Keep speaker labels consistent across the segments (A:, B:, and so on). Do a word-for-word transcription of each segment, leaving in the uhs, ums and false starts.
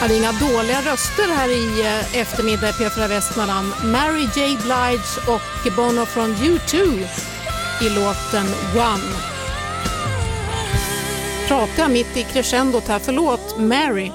A: Ja, det är inga dåliga röster här i eftermiddag i P fyra Västmanland. Mary J. Blige och Bono från U två i låten One. Pratar jag mitt i crescendot här, förlåt Mary.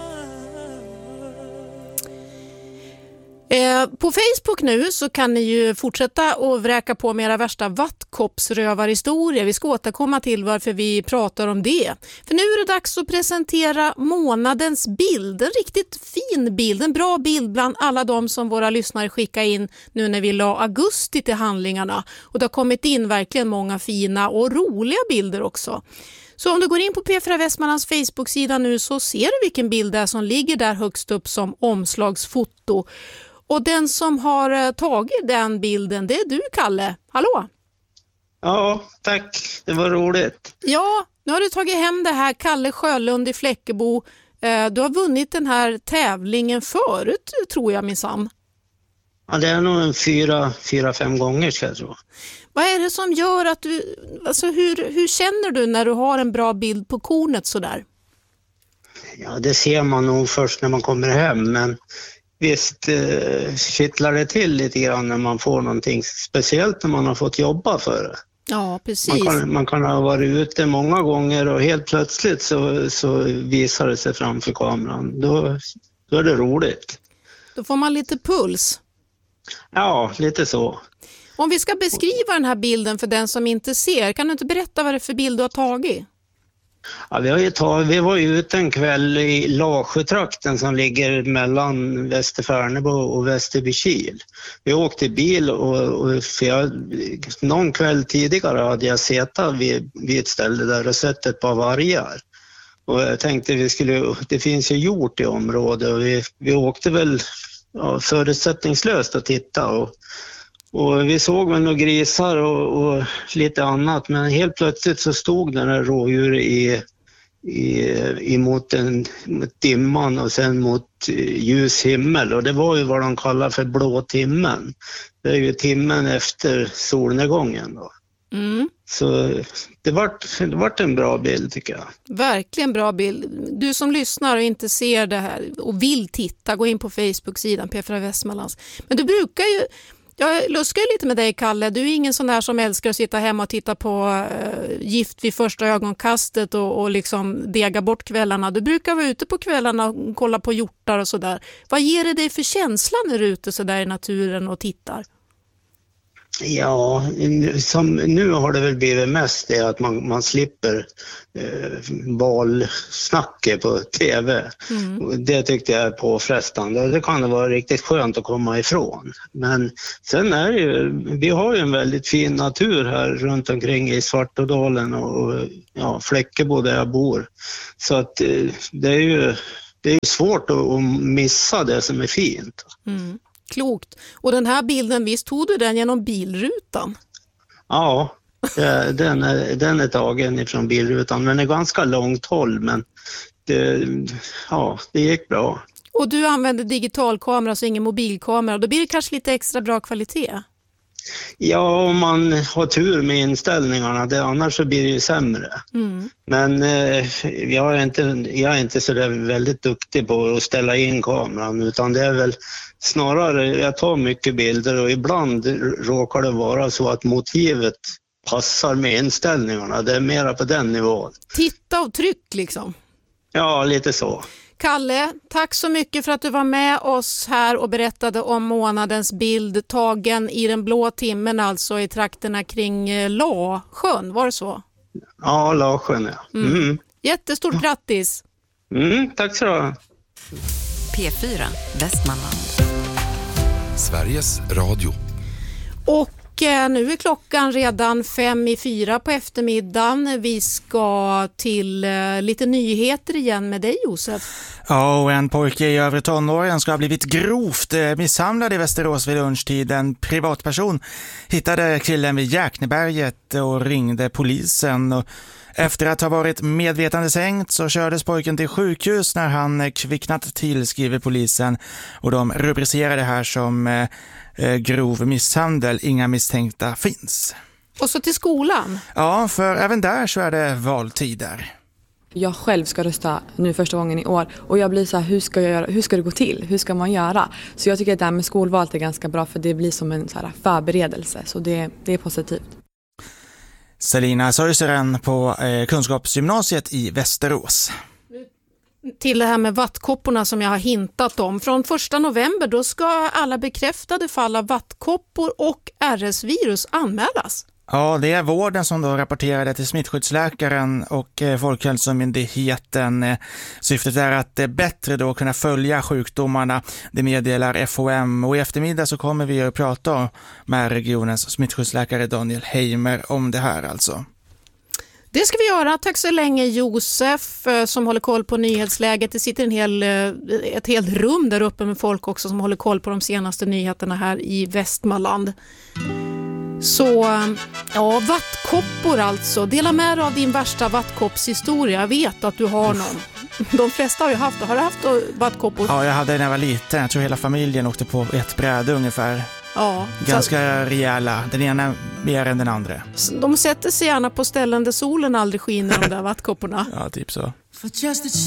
A: Eh, på Facebook nu så kan ni ju fortsätta att vräka på med era värsta vattkoppsrövarhistorier. Vi ska återkomma till varför vi pratar om det. För nu är det dags att presentera månadens bild. En riktigt fin bild, en bra bild bland alla de som våra lyssnare skickar in nu när vi la augusti till handlingarna. Och det har kommit in verkligen många fina och roliga bilder också. Så om du går in på P fyra Västmanlands Facebook-sida nu så ser du vilken bild det är som ligger där högst upp som omslagsfoto. Och den som har tagit den bilden, det är du, Kalle. Hallå?
B: Ja, tack. Det var roligt.
A: Ja, nu har du tagit hem det här, Kalle Sjölund i Fläckebo. Du har vunnit den här tävlingen förut, tror jag minsann.
B: Ja, det är nog en fyra, fyra, fem gånger ska jag tro.
A: Vad är det som gör att du... Alltså hur, hur känner du när du har en bra bild på kornet sådär?
B: Ja, det ser man nog först när man kommer hem, men... Visst eh, kittlar det till lite grann när man får någonting, speciellt när man har fått jobba för det.
A: Ja, precis.
B: Man kan, man kan ha varit ute många gånger och helt plötsligt så, så visar det sig framför kameran. Då, då är det roligt.
A: Då får man lite puls.
B: Ja, lite så.
A: Om vi ska beskriva den här bilden för den som inte ser, kan du inte berätta vad det är för bild du har tagit?
B: Ja, vi, har ju tagit, vi var ju ute en kväll i Lasjötrakten som ligger mellan Västerfärnebo och Västerbykil. Vi åkte bil och, och för jag, någon kväll tidigare hade jag sett vid, vid ett ställe där och sett ett par vargar. Och jag tänkte vi skulle, det finns ju hjort i området och vi, vi åkte väl ja, förutsättningslöst att titta och Och vi såg väl några grisar och, och lite annat, men helt plötsligt så stod den här rådjur i, i, emot en, mot dimman och sen mot ljus himmel. Och det var ju vad de kallar för blå timmen. Det är ju timmen efter solnedgången då. Mm. Så det vart, det vart en bra bild tycker jag.
A: Verkligen bra bild. Du som lyssnar och inte ser det här och vill titta, gå in på Facebook-sidan P fyra Västmanlands. Men du brukar ju... Jag luskar lite med dig, Kalle. Du är ingen sån där som älskar att sitta hemma och titta på uh, Gift vid första ögonkastet och, och liksom dega bort kvällarna. Du brukar vara ute på kvällarna och kolla på hjortar och sådär. Vad ger det dig för känsla när du är ute så där i naturen och tittar?
B: Ja, som nu har det väl blivit mest det att man, man slipper eh, valsnacket på tv. Mm. Det tyckte jag är påfrestande. Det kan det vara riktigt skönt att komma ifrån. Men sen är det ju, vi har ju en väldigt fin natur här runt omkring i Svartådalen och ja, Fläckebo där jag bor. Så att eh, det är ju det är svårt att, att missa det som är fint.
A: Mm. Klokt. Och den här bilden, visst tog du den genom bilrutan?
B: Ja, den är, den är tagen ifrån bilrutan. Den är ganska långt håll, men det, ja, det gick bra.
A: Och du använder digitalkamera, så ingen mobilkamera. Då blir det kanske lite extra bra kvalitet?
B: Ja, om man har tur med inställningarna, det, annars så blir det ju sämre. Mm. Men eh, jag är inte, jag är inte så där väldigt duktig på att ställa in kameran, utan det är väl snarare, jag tar mycket bilder och ibland råkar det vara så att motivet passar med inställningarna. Det är mera på den nivån.
A: Titta och tryck liksom?
B: Ja, lite så.
A: Kalle, tack så mycket för att du var med oss här och berättade om månadens bild tagen i den blå timmen, alltså i trakterna kring Lasjön, var det så?
B: Ja, Lasjön, ja. Mm. Mm.
A: Jättestort grattis!
B: Mm, tack så du.
C: P fyra Västmanland.
D: Sveriges Radio.
A: Och nu är klockan redan fem i fyra på eftermiddagen. Vi ska till uh, lite nyheter igen med dig, Josef.
E: Ja, och en pojke i övre tonåren ska ha blivit grovt eh, misshandlad i Västerås vid lunchtid. En privatperson hittade killen vid Jäkneberget och ringde polisen. Och efter att ha varit medvetande sänkt så kördes pojken till sjukhus när han kvicknat till, skriver polisen. Och de rubricerar det här som eh, grov misshandel. Inga misstänkta finns.
A: Och så till skolan?
E: Ja, för även där så är det valtider.
D: Jag själv ska rösta nu första gången i år och jag blir så här, hur ska jag göra, hur ska det gå till? Hur ska man göra? Så jag tycker att det här med skolvalet är ganska bra för det blir som en så här förberedelse, så det, det är positivt.
E: Selina Sörseren på eh, Kunskapsgymnasiet i Västerås.
A: Till det här med vattkopporna som jag har hintat om. Från första november då ska alla bekräftade fall av vattkoppor och R S-virus anmälas.
E: Ja, det är vården som då rapporterade till smittskyddsläkaren och eh, Folkhälsomyndigheten. Eh, syftet är att eh, bättre då kunna följa sjukdomarna. Det meddelar F H M, och i eftermiddag så kommer vi att prata med regionens smittskyddsläkare Daniel Heimer om det här alltså.
A: Det ska vi göra. Tack så länge Josef som håller koll på nyhetsläget. Det sitter en hel, ett helt rum där uppe med folk också som håller koll på de senaste nyheterna här i Västmanland. Så ja, vattkoppor alltså. Dela med dig av din värsta vattkoppshistoria. Jag vet att du har någon. De flesta har ju haft det. Har du haft vattkoppor?
E: Ja, jag hade när jag var liten. Jag tror hela familjen åkte på ett bräde ungefär.
A: Ja,
E: ganska så rejäla. Den ena mer än den andra.
A: De sätter sig gärna på ställen där solen aldrig skiner, de där vattkopporna.
E: Ja, typ så.